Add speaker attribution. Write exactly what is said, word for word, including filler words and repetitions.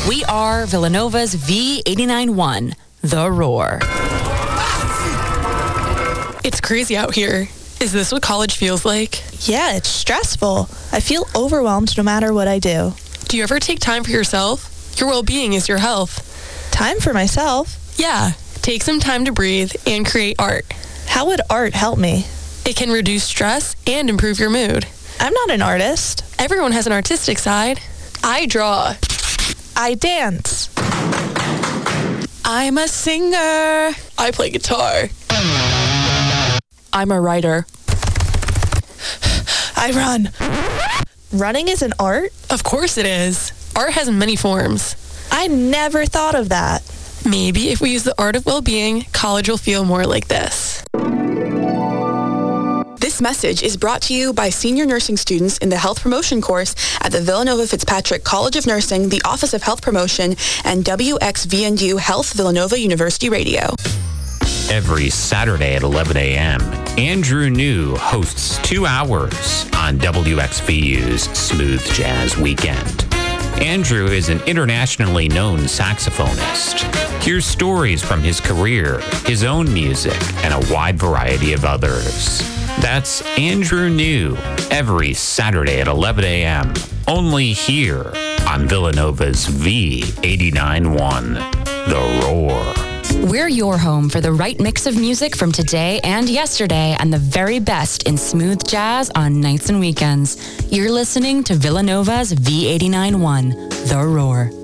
Speaker 1: We are Villanova's V eighty-nine one, The Roar.
Speaker 2: It's crazy out here. Is this what college feels like?
Speaker 3: Yeah, it's stressful. I feel overwhelmed no matter what I do.
Speaker 2: Do you ever take time for yourself? Your well-being is your health.
Speaker 3: Time for myself?
Speaker 2: Yeah, take some time to breathe and create art.
Speaker 3: How would art help me?
Speaker 2: It can reduce stress and improve your mood.
Speaker 3: I'm not an artist.
Speaker 2: Everyone has an artistic side. I draw.
Speaker 3: I dance.
Speaker 2: I'm a singer. I play guitar. I'm a writer.
Speaker 3: I run. Running is an art?
Speaker 2: Of course it is. Art has many forms.
Speaker 3: I never thought of that.
Speaker 2: Maybe if we use the art of well-being, college will feel more like this.
Speaker 4: This message is brought to you by senior nursing students in the health promotion course at the Villanova Fitzpatrick College of Nursing, the Office of Health Promotion, and W X V N U Health Villanova University Radio.
Speaker 5: Every Saturday at eleven a.m., Andrew New hosts two hours on W X V U's Smooth Jazz Weekend. Andrew is an internationally known saxophonist. Hear stories from his career, his own music, and a wide variety of others. That's Andrew New, every Saturday at eleven a.m., only here on Villanova's V eighty-nine one, The Roar.
Speaker 1: We're your home for the right mix of music from today and yesterday and the very best in smooth jazz on nights and weekends. You're listening to Villanova's V eighty-nine one, The Roar.